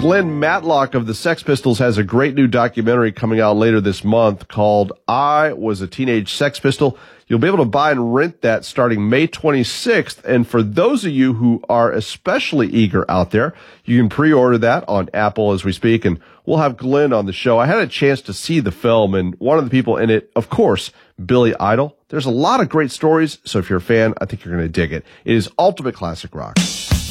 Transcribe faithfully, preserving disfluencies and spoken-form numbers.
Glenn Matlock of the Sex Pistols has a great new documentary coming out later this month called I Was a Teenage Sex Pistol. You'll be able to buy and rent that starting May twenty-sixth. And for those of you who are especially eager out there, you can pre-order that on Apple as we speak, and we'll have Glenn on the show. I had a chance to see the film, and one of the people in it, of course, Billy Idol. There's a lot of great stories, so if you're a fan, I think you're going to dig it. It is ultimate classic rock.